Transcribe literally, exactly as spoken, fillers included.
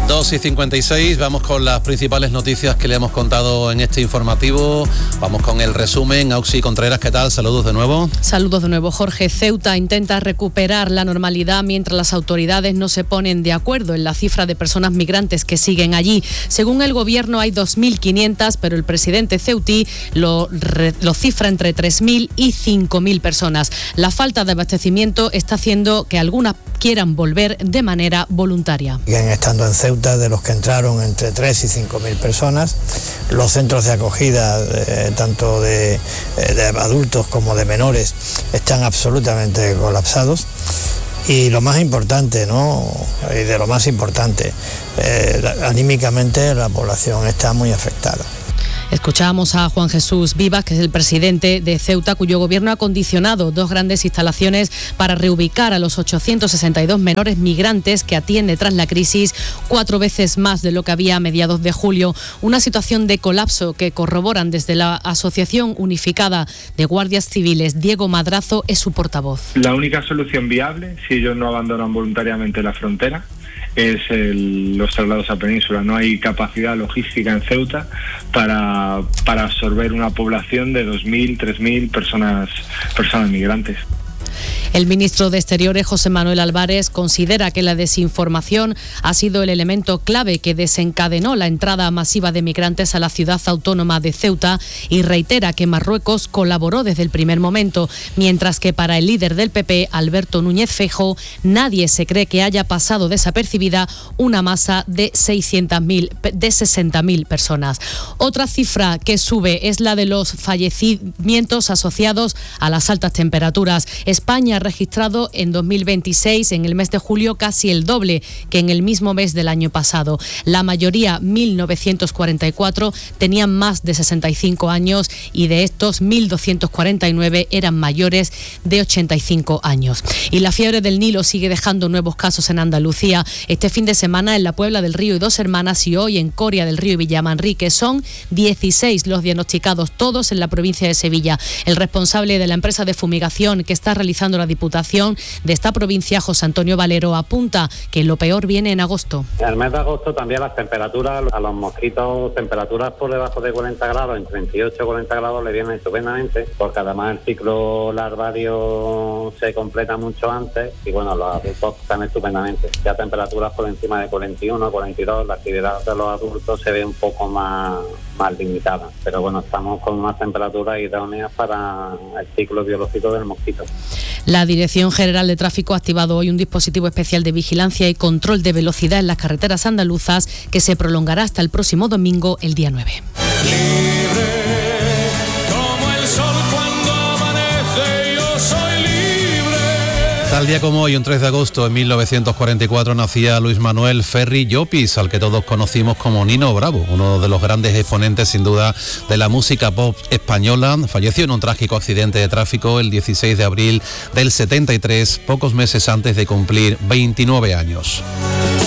dos y cincuenta y seis, vamos con las principales noticias que le hemos contado en este informativo. Vamos con el resumen. Auxi Contreras, ¿qué tal? Saludos de nuevo. Saludos de nuevo, Jorge. Ceuta intenta recuperar la normalidad mientras las autoridades no se ponen de acuerdo en la cifra de personas migrantes que siguen allí. Según el gobierno hay dos mil quinientas, pero el presidente ceutí lo, lo cifra entre tres mil y cinco mil personas. La falta de abastecimiento está haciendo que algunas quieran volver de manera voluntaria. Siguen estando en Ceuta, de los que entraron entre tres y cinco mil personas. Los centros de acogida, eh, tanto de, de adultos como de menores, están absolutamente colapsados. Y lo más importante, ¿no? Y de lo más importante, eh, anímicamente la población está muy afectada. Escuchábamos a Juan Jesús Vivas, que es el presidente de Ceuta, cuyo gobierno ha acondicionado dos grandes instalaciones para reubicar a los ochocientos sesenta y dos menores migrantes que atiende tras la crisis, cuatro veces más de lo que había a mediados de julio. Una situación de colapso que corroboran desde la Asociación Unificada de Guardias Civiles. Diego Madrazo es su portavoz. La única solución viable, si ellos no abandonan voluntariamente la frontera, es el, los traslados a península. No hay capacidad logística en Ceuta para, para absorber una población de dos mil, tres mil personas, personas migrantes. El ministro de Exteriores, José Manuel Álvarez, considera que la desinformación ha sido el elemento clave que desencadenó la entrada masiva de migrantes a la ciudad autónoma de Ceuta y reitera que Marruecos colaboró desde el primer momento, mientras que para el líder del P P, Alberto Núñez Feijóo, nadie se cree que haya pasado desapercibida una masa de seiscientas mil, de sesenta mil personas. Otra cifra que sube es la de los fallecimientos asociados a las altas temperaturas. España ha registrado en dos mil veintiséis, en el mes de julio, casi el doble que en el mismo mes del año pasado. La mayoría, mil novecientos cuarenta y cuatro, tenían más de sesenta y cinco años y de estos mil doscientos cuarenta y nueve eran mayores de ochenta y cinco años. Y la fiebre del Nilo sigue dejando nuevos casos en Andalucía. Este fin de semana en la Puebla del Río y Dos Hermanas y hoy en Coria del Río y Villamanrique son dieciséis los diagnosticados, todos en la provincia de Sevilla. El responsable de la empresa de fumigación que está realizando la Diputación de esta provincia, José Antonio Valero, apunta que lo peor viene en agosto. En el mes de agosto también las temperaturas, a los mosquitos, temperaturas por debajo de cuarenta grados, en treinta y ocho a cuarenta grados le vienen estupendamente, porque además el ciclo larvario se completa mucho antes y bueno, los adultos están estupendamente. Ya temperaturas por encima de cuarenta y uno, cuarenta y dos, la actividad de los adultos se ve un poco más, más limitada, pero bueno, estamos con unas temperaturas idóneas para el ciclo biológico del mosquito. La Dirección General de Tráfico ha activado hoy un dispositivo especial de vigilancia y control de velocidad en las carreteras andaluzas que se prolongará hasta el próximo domingo, el día nueve. Libre como el sol cuando amanece, yo soy libre. Tal día como hoy, un tres de agosto de mil novecientos cuarenta y cuatro, nacía Luis Manuel Ferri Llopis, al que todos conocimos como Nino Bravo, uno de los grandes exponentes sin duda de la música pop española. Falleció en un trágico accidente de tráfico el dieciséis de abril del setenta y tres, pocos meses antes de cumplir veintinueve años.